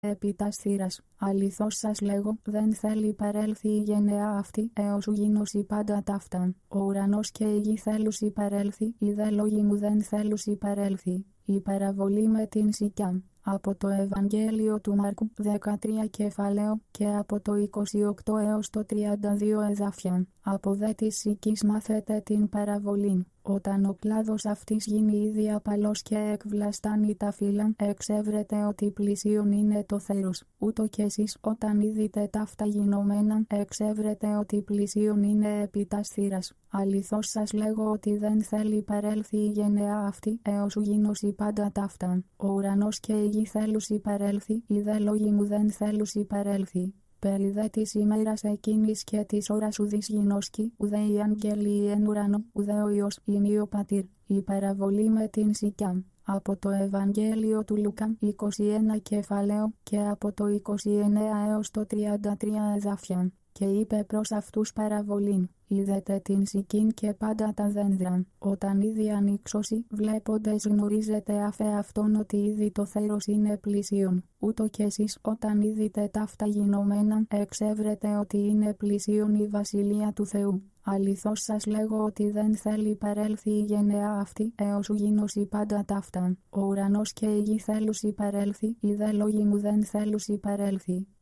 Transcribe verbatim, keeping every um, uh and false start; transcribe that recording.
επί τας θύρας. Αληθώς σας λέγω, δεν θέλει υπερέλθει η γενεά αυτή, έως ου γίνωση πάντα ταύτα. Ο ουρανός και η γη θέλους υπερέλθει, οι δε λόγοι μου δεν θέλους υπερέλθει. Η παραβολή με την σικιά. Από το Ευαγγέλιο του Μάρκου δεκατρία κεφαλαίο και από το είκοσι οκτώ έως το τριάντα δύο εδάφια. Από δε της σικής μάθετε την παραβολήν. Όταν ο κλάδος αυτής γίνει ήδη απαλός και εκβλαστάνει τα φύλλα, εξεύρετε ότι πλησίον είναι το θέρος. Ούτω κι εσείς όταν είδητε ταύτα γινωμένα, εξεύρετε ότι πλησίον είναι επί τας θύρας. Αληθώς σας λέγω ότι δεν θέλει υπερέλθει η γενεά αυτή, έως ου γίνωση πάντα ταύτα. Ο ουρανός και η γη θέλους υπερέλθει, οι δε λόγοι μου δεν θέλους υπερέλθει. Περί δε της ημέρας εκείνης και της ώρας ουδής γινώσκει, ουδέ οι άγγελοι εν ουρανό, ουδέ ο Υιός ημί ο Πατήρ. Η παραβολή με την σικιά. Από το Ευαγγέλιο του Λουκά είκοσι ένα κεφαλαίο και από το είκοσι εννέα έως το τριάντα τρία εδάφια. Και είπε προς αυτούς παραβολήν, είδετε την σικήν και πάντα τα δένδρα. Όταν ήδη ανοίξωση, βλέποντες γνωρίζετε αφ' αυτόν ότι ήδη το θέρος είναι πλησίον. Ούτω κι εσείς όταν είδητε ταύτα γινωμένα, εξεύρετε ότι είναι πλησίον η βασιλεία του Θεού. Αληθώς σας λέγω ότι δεν θέλει υπερέλθει η γενεά αυτή, έως ου γίνωση πάντα ταύτα. Ο ουρανός και η γη θέλους υπερέλθει, οι δε λόγοι μου δεν θέλους υπερέλθει.